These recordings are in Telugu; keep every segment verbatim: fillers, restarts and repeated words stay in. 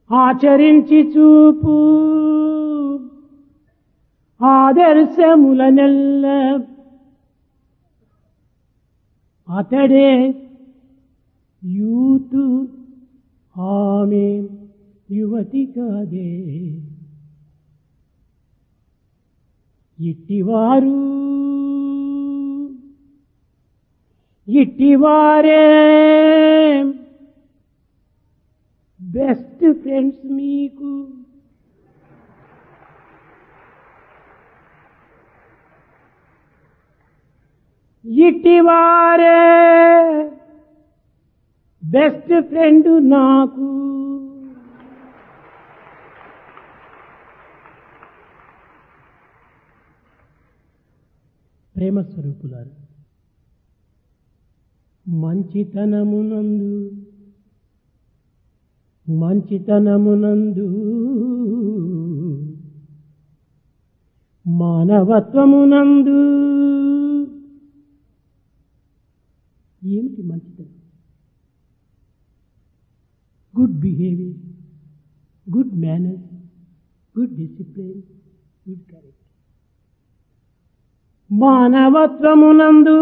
ఆచరించి చూపు ఆదర్శముల నెల్ల అతడే యూత్, ఆమె యువతి కాదే. ఇట్టివారు ఇట్టివారే బెస్ట్ ఫ్రెండ్స్ మీకు. ఇట్టివారే బెస్ట్ ఫ్రెండ్ నాకు. ప్రేమ స్వరూపులారు, మంచితనమునందు మంచితనమునందు మానవత్వమునందు ఏమిటి మంచితనం? Good behaviour, good manners, good discipline, good character. మానవత్వమునందు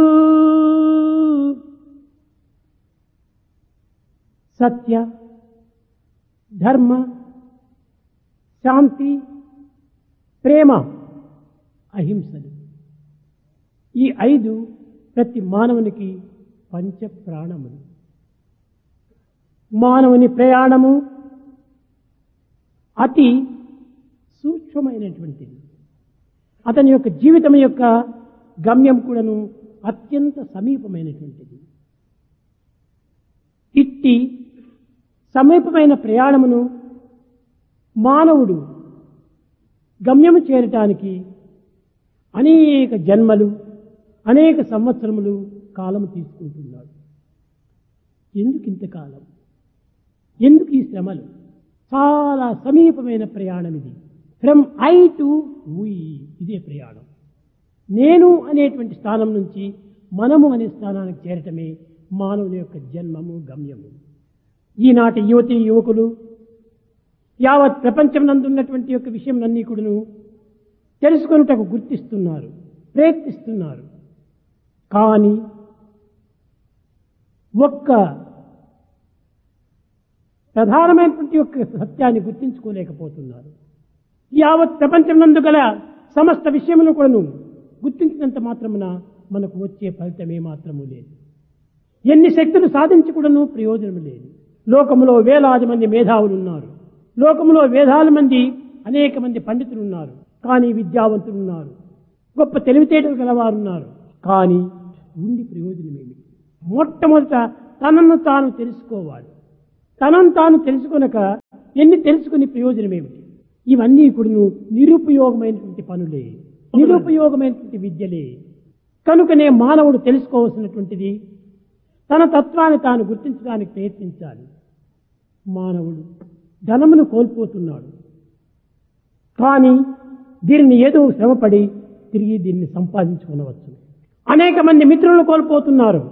సత్య, ధర్మ, శాంతి, ప్రేమ, అహింసలు, ఈ ఐదు ప్రతి మానవునికి పంచ ప్రాణములు. మానవుని ప్రయాణము అతి సూక్ష్మమైనటువంటిది. అతని యొక్క జీవితం యొక్క గమ్యం కూడాను అత్యంత సమీపమైనటువంటిది. ఇట్టి సమీపమైన ప్రయాణమును మానవుడు గమ్యము చేరటానికి అనేక జన్మలు, అనేక సంవత్సరములు కాలము తీసుకుంటున్నాడు. ఎందుకు ఇంతకాలం? ఎందుకు ఈ శ్రమలు? చాలా సమీపమైన ప్రయాణం ఇది. ఫ్రమ్ ఐ టు వీ, ఇదే ప్రయాణం. నేను అనేటువంటి స్థానం నుంచి మనము అనే స్థానానికి చేరటమే మానవుని యొక్క జన్మము, గమ్యము. ఈనాటి యువతి యువకులు యావత్ ప్రపంచం నందున్నటువంటి యొక్క విషయం అన్నీ కూడాను తెలుసుకొనుటకు గుర్తిస్తున్నారు, ప్రయత్నిస్తున్నారు. కానీ ఒక్క ప్రధానమైనటువంటి యొక్క సత్యాన్ని గుర్తించుకోలేకపోతున్నారు. యావత్ ప్రపంచం నందు గల సమస్త విషయములను కూడాను గుర్తించినంత మాత్రమున మనకు వచ్చే ఫలితమే మాత్రము లేదు. ఎన్ని శక్తులు సాధించి కూడాను ప్రయోజనం లేదు. లోకములో వేలాది మంది మేధావులు ఉన్నారు. లోకములో వేలాది మంది అనేక మంది పండితులు ఉన్నారు. కానీ విద్యావంతులు ఉన్నారు, గొప్ప తెలివితేటలు గలవారు ఉన్నారు. కానీ ఉండి ప్రయోజనం ఏమిటి? మొట్టమొదట తనను తాను తెలుసుకోవాలి. తనను తాను తెలుసుకొనక ఎన్ని తెలుసుకుని ప్రయోజనం ఏమిటి? ఇవన్నీ కూడా నిరుపయోగమైనటువంటి పనులే, నిరుపయోగమైనటువంటి విద్యలే. కనుకనే మానవుడు తెలుసుకోవాల్సినటువంటిది తన తత్వాన్ని తాను గుర్తించడానికి ప్రయత్నించాలి. మానవుడు ధనమును కోల్పోతున్నాడు, కానీ దీనిని ఏదో శ్రమపడి తిరిగి దీన్ని సంపాదించుకునవచ్చు. అనేక మంది మిత్రులను కోల్పోతున్నారు,